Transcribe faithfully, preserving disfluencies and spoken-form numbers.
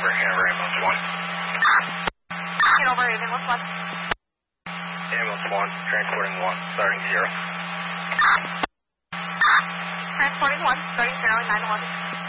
Hanover, Hanover, ambulance one. Hanover, ambulance one. Ambulance one, transporting one, starting zero. Transporting one, starting zero, nine one.